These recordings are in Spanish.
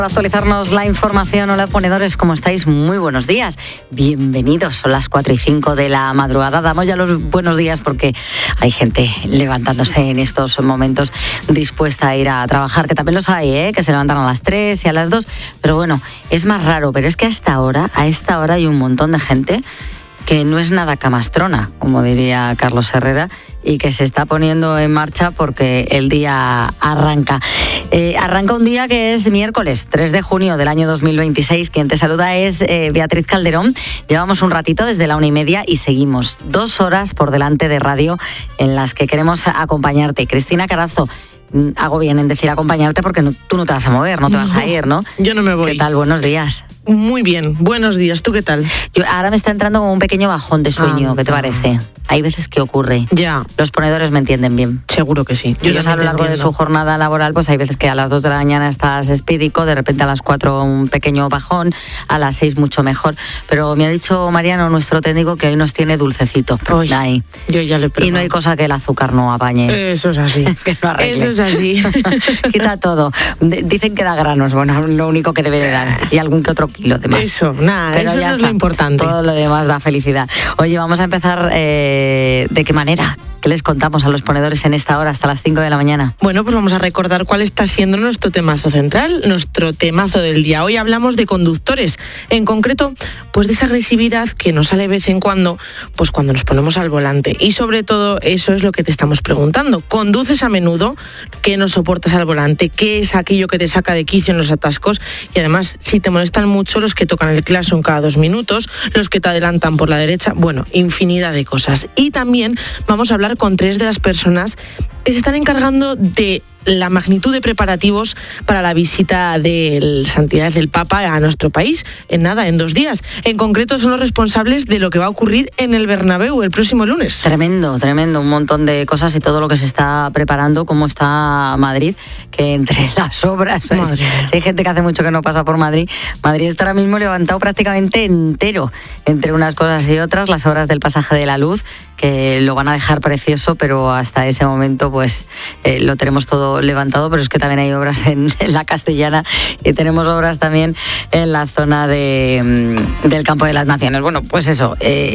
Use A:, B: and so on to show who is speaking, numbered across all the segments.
A: Para actualizarnos la información, hola ponedores, ¿cómo estáis? Muy buenos días, bienvenidos, son las 4:05 de la madrugada, damos ya los buenos días porque hay gente levantándose en estos momentos dispuesta a ir a trabajar, que también los hay, que se levantan a las 3 y a las 2, pero bueno, es más raro, pero es que a esta hora hay un montón de gente que no es nada camastrona, como diría Carlos Herrera, y que se está poniendo en marcha porque el día arranca. Arranca un día que es miércoles, 3 de junio del año 2026. Quien te saluda es Beatriz Calderón. Llevamos un ratito desde la 1:30 y seguimos 2 horas por delante de radio en las que queremos acompañarte. Cristina Carazo, hago bien en decir acompañarte porque tú no te vas a mover, no te vas a ir, ¿no?
B: Yo no me voy.
A: ¿Qué tal? Buenos días.
B: Muy bien, buenos días. ¿Tú qué tal?
A: Ahora me está entrando como un pequeño bajón de sueño. ¿Qué te parece? Hay veces que ocurre.
B: Ya.
A: Los ponedores me entienden bien.
B: Seguro que sí.
A: Ellos a lo largo de su jornada laboral, pues hay veces que a las 2 de la mañana estás espídico, de repente a las 4 un pequeño bajón, a las 6 mucho mejor. Pero me ha dicho Mariano, nuestro técnico, que hoy nos tiene dulcecito. Ahí.
B: Yo ya le pregunto.
A: Y no hay cosa que el azúcar no apañe.
B: Eso es así.
A: Que no arregle.
B: Eso es así.
A: Quita todo. Dicen que da granos, bueno, lo único que debe de dar. Y algún que otro kilo de más.
B: Eso, nada,
A: pero
B: eso no es lo importante.
A: Todo lo demás da felicidad. Oye, vamos a empezar, ¿de qué manera? ¿Qué les contamos a los ponedores en esta hora hasta las 5 de la mañana?
B: Bueno, pues vamos a recordar cuál está siendo nuestro temazo central, nuestro temazo del día. Hoy hablamos de conductores, en concreto, pues de esa agresividad que nos sale de vez en cuando, pues cuando nos ponemos al volante. Y sobre todo, eso es lo que te estamos preguntando. ¿Conduces a menudo? ¿Qué no soportas al volante? ¿Qué es aquello que te saca de quicio en los atascos? Y además, si te molestan mucho los que tocan el claxon cada 2 minutos, los que te adelantan por la derecha, bueno, infinidad de cosas. Y también vamos a hablar con 3 de las personas que se están encargando de la magnitud de preparativos para la visita de Santidad del Papa a nuestro país, en 2 días. En concreto son los responsables de lo que va a ocurrir en el Bernabéu el próximo lunes.
A: Tremendo, un montón de cosas y todo lo que se está preparando, cómo está Madrid, que entre las obras, pues, hay gente que hace mucho que no pasa por Madrid. Madrid está ahora mismo levantado prácticamente entero, entre unas cosas y otras, las obras del pasaje de la Luz, que lo van a dejar precioso, pero hasta ese momento pues lo tenemos todo levantado, pero es que también hay obras en la Castellana y tenemos obras también en la zona del Campo de las Naciones. Bueno, pues eso,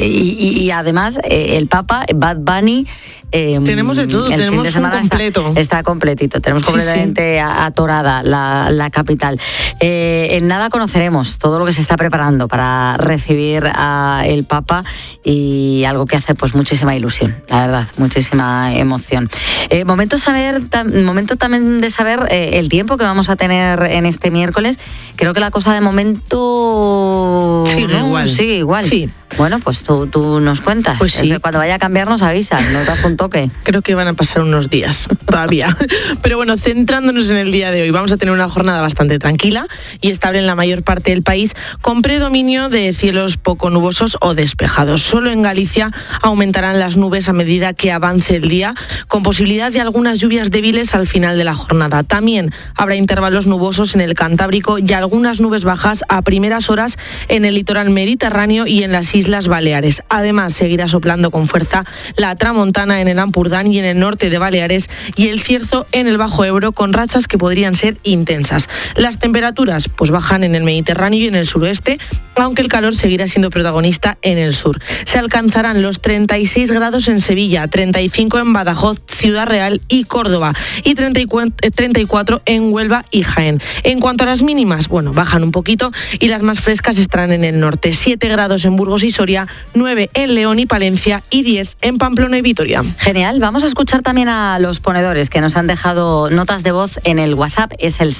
A: y además el Papa, Bad Bunny,
B: tenemos de todo, tenemos un completo.
A: Está completito, tenemos completamente atorada la capital. En nada conoceremos todo lo que se está preparando para recibir al Papa y algo que hace pues muchísima ilusión, la verdad, muchísima emoción. Momento también de saber el tiempo que vamos a tener en este miércoles. Creo que la cosa de momento sigue igual. Sí. Bueno, pues tú nos cuentas.
B: Pues sí.
A: Cuando vaya a cambiar nos avisas, nos das un toque.
B: Creo que van a pasar unos días todavía. Pero bueno, centrándonos en el día de hoy, vamos a tener una jornada bastante tranquila y estable en la mayor parte del país, con predominio de cielos poco nubosos o despejados. Solo en Galicia aumentarán las nubes a medida que avance el día, con posibilidad de algunas lluvias débiles al final de la jornada. También habrá intervalos nubosos en el Cantábrico y algunas nubes bajas a primeras horas en el litoral mediterráneo y en las Islas Baleares. Además, seguirá soplando con fuerza la tramontana en el Ampurdán y en el norte de Baleares y el cierzo en el Bajo Ebro, con rachas que podrían ser intensas. Las temperaturas pues bajan en el Mediterráneo y en el suroeste, aunque el calor seguirá siendo protagonista en el sur. Se alcanzarán los 36 grados en Sevilla, 35 en Badajoz, Ciudad Real y Córdoba y 34 en Huelva y Jaén. En cuanto a las mínimas, bueno, bajan un poquito y las más frescas estarán en el norte. 7 grados en Burgos y Soria, 9 en León y Palencia y 10 en Pamplona y Vitoria.
A: Genial, vamos a escuchar también a los ponedores que nos han dejado notas de voz en el WhatsApp. Es el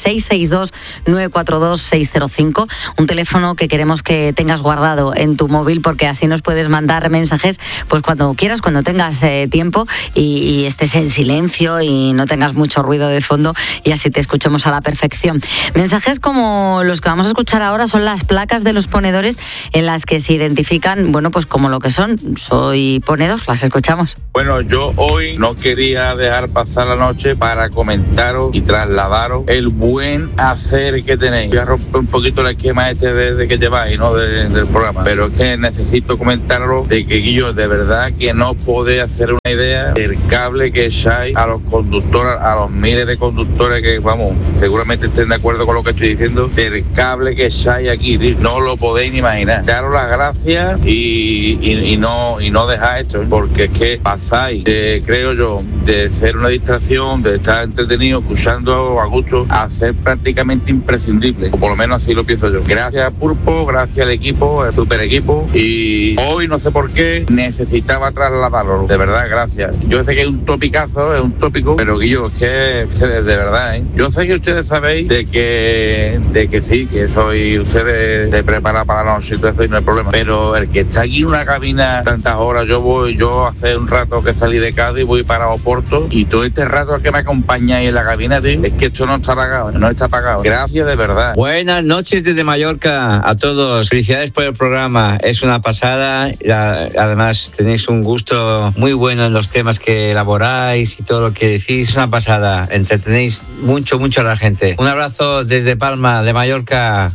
A: 662-942-605, un teléfono que queremos que tengas guardado en tu móvil porque así nos puedes mandar mensajes pues cuando quieras, cuando tengas tiempo y estés en silencio y no tengas mucho ruido de fondo y así te escuchemos a la perfección. Mensajes como los que vamos a escuchar ahora son las placas de los ponedores ponedores en las que se identifican, bueno, pues como lo que son. Soy ponedor, las escuchamos.
C: Bueno, yo hoy no quería dejar pasar la noche para comentaros y trasladaros el buen hacer que tenéis. Voy a romper un poquito el esquema de que lleváis, ¿no? Del programa, pero es que necesito comentaros de que, Guillo, de verdad que no podéis hacer una idea del cable que echáis a los conductores, a los miles de conductores que, vamos, seguramente estén de acuerdo con lo que estoy diciendo, del cable que echáis aquí, tío. No lo podéis ni imaginar. Daros las gracias y no dejar esto, porque es que pasáis, creo yo, de ser una distracción, de estar entretenido, escuchando a gusto, a ser prácticamente imprescindible, o por lo menos así lo pienso yo. Gracias Pulpo, gracias al equipo, el super equipo, y hoy no sé por qué necesitaba trasladarlo, de verdad, gracias. Yo sé que es un topicazo, es un tópico, pero Guillo, es que de verdad, yo sé que ustedes sabéis de que sí, que soy ustedes de preparar para la noche y todo eso y no hay problema, pero el que está aquí en una cabina tantas horas, yo hace un rato que salí de Cádiz, voy para Oporto, y todo este rato que me acompañáis en la cabina, tío, es que esto no está pagado, gracias de verdad.
D: Buenas noches desde Mallorca a todos, felicidades por el programa, es una pasada, además tenéis un gusto muy bueno en los temas que elaboráis y todo lo que decís, es una pasada, entretenéis mucho a la gente. Un abrazo desde Palma de Mallorca,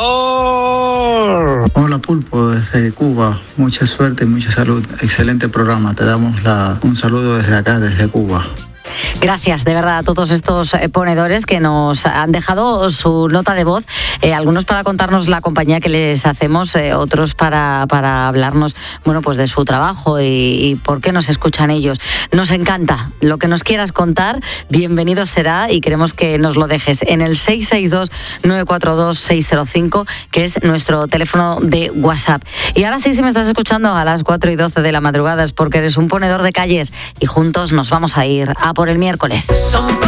D: ponedor.
E: Hola Pulpo, desde Cuba, mucha suerte y mucha salud, excelente programa, te damos un saludo desde acá, desde Cuba.
A: Gracias, de verdad, a todos estos ponedores que nos han dejado su nota de voz, algunos para contarnos la compañía que les hacemos, otros para hablarnos, bueno, pues de su trabajo y por qué nos escuchan ellos. Nos encanta, lo que nos quieras contar, bienvenido será, y queremos que nos lo dejes en el 662-942-605, que es nuestro teléfono de WhatsApp. Y ahora sí, si me estás escuchando a las 4:12 de la madrugada, es porque eres un ponedor de calles y juntos nos vamos a ir a por el miércoles.